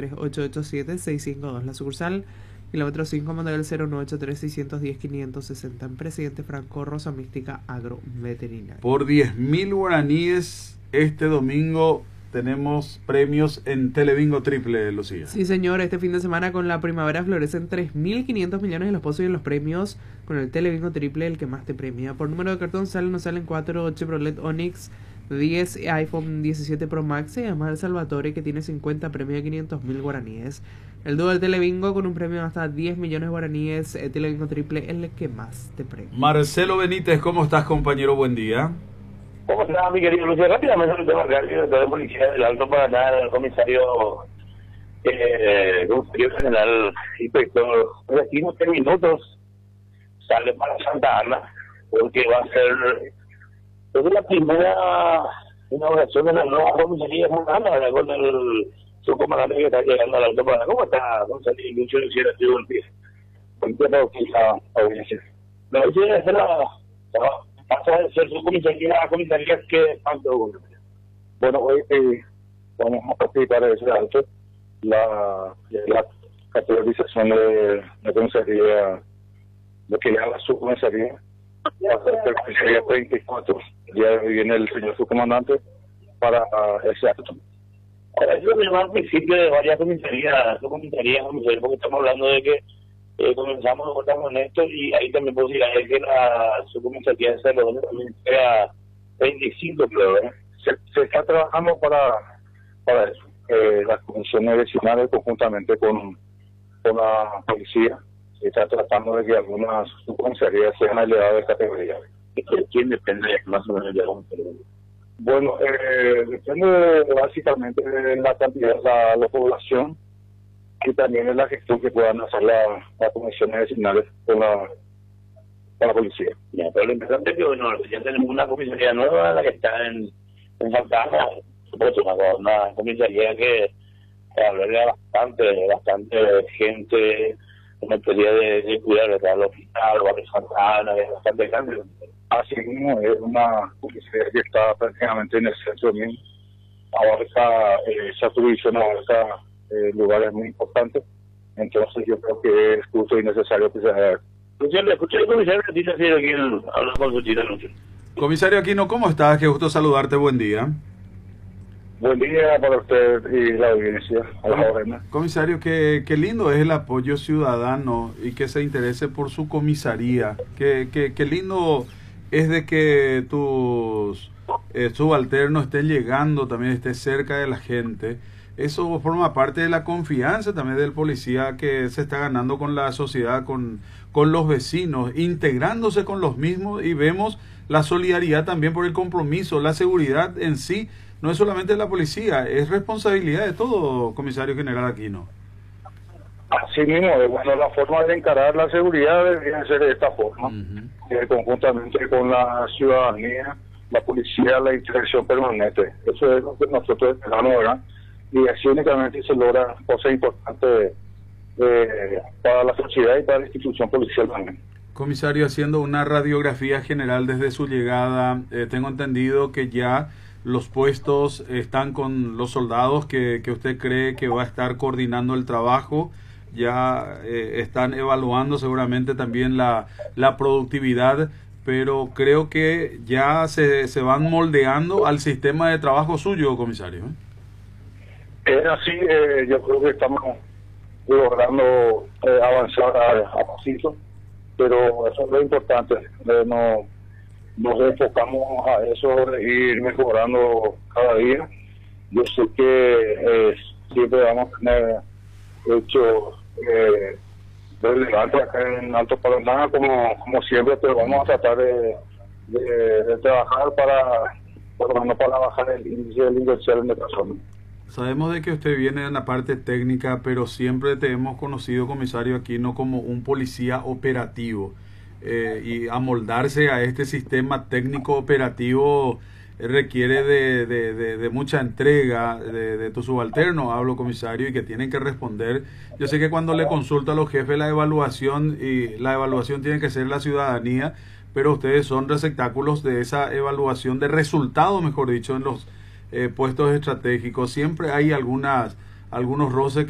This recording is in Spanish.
33887-652 la sucursal. Kilómetro 5, Manuel 0983610-560 en Presidente Franco Rosa Mística Agroveterinaria. Por 10.000 guaraníes este domingo tenemos premios en Telebingo Triple, Lucía. Sí, señor, este fin de semana con la primavera florecen 3.500 millones en los pozos y en los premios con el Telebingo Triple, el que más te premia. Por número de cartón salen 4 Chevrolet Onix, 10 iPhone 17 Pro Max y además el Salvatore, que tiene 50 premios de 500.000 guaraníes. El dúo del Telebingo con un premio de hasta 10 millones de guaraníes, el Telebingo Triple, el que más te premia. Marcelo Benítez, ¿cómo estás, compañero? Buen día. ¿Cómo está, mi querido Lucio? Rápidamente el tema real, director de policía del Alto Paraná, el comisario general inspector. De aquí unos 3 minutos sale para Santa Ana, porque va a ser es la primera inauguración de la nueva comisaría de Santa Ana, ¿verdad? Con el subcomandante que está llegando al Alto Paraná. ¿Cómo está, comisario Lucio Luciano? Estoy buen pie. ¿Con qué audiencia? La audiencia es pasa de ser su comisaría que tanto. Bueno, hoy vamos a participar de ese alto, la categorización de la comisaría, lo que llama su comisaría, va a ser la comisaría 34. Ya viene el señor subcomandante para ese acto. Ahora, eso me llama al principio de varias comisarías, porque estamos hablando de que comenzamos a cortar con esto, y ahí también puedo decir que la subcomisaría de Cerro también sea 25, creo. Se está trabajando para eso. Las comisiones vecinales conjuntamente con la policía se está tratando de que algunas subcomisarías sean elevadas de categoría. ¿De quién depende más o menos de la comisaría? Bueno, depende básicamente de la cantidad, la población, y también es la gestión que puedan hacer las comisiones vecinales con la policía. Ya, pero lo importante es que, bueno, ya tenemos una comisaría nueva, la que está en Santa Ana, una comisaría que hablaría bastante gente, una teoría de cuidar el hospital, barrio Santa Ana, que es bastante grande. Así mismo, es una comisaría que está prácticamente en el centro mismo, abarca esa jurisdicción, abarca lugares muy importantes. Entonces yo creo que es justo y necesario que se haga. Le escuché al comisario Aquino aquí hablar con su tita. Comisario Aquino, ¿cómo estás? Qué gusto saludarte, buen día. Buen día para usted y la audiencia. Comisario, qué lindo es el apoyo ciudadano y que se interese por su comisaría. Qué lindo es de que tus subalternos estén llegando, también estés cerca de la gente. Eso forma parte de la confianza también del policía que se está ganando con la sociedad, con los vecinos, integrándose con los mismos, y vemos la solidaridad también por el compromiso. La seguridad en sí no es solamente de la policía, es responsabilidad de todo, comisario general Aquino. Así mismo, bueno, la forma de encarar la seguridad debería ser de esta forma, conjuntamente con la ciudadanía, la policía, la interacción permanente. Eso es lo que nosotros esperamos, ¿verdad? Y así únicamente se logra cosas importantes para la sociedad y para la institución policial también. Comisario, haciendo una radiografía general desde su llegada, tengo entendido que ya los puestos están con los soldados que usted cree que va a estar coordinando el trabajo, ya están evaluando seguramente también la productividad, pero creo que ya se van moldeando al sistema de trabajo suyo, comisario. Es así, yo creo que estamos logrando avanzar a pasito, pero eso es lo importante. Nos enfocamos a eso de ir mejorando cada día. Yo sé que siempre vamos a tener hechos relevantes acá en Alto Paraná, como siempre, pero vamos a tratar de trabajar para bajar el índice delincuencial en nuestra zona. Sabemos de que usted viene en la parte técnica, pero siempre te hemos conocido, comisario Aquino, como un policía operativo. Y amoldarse a este sistema técnico operativo requiere de mucha entrega de tu subalterno, hablo, comisario, y que tienen que responder. Yo sé que cuando le consulta a los jefes la evaluación, y la evaluación tiene que ser la ciudadanía, pero ustedes son receptáculos de esa evaluación, de resultado, mejor dicho, en los puestos estratégicos. Siempre hay algunos roces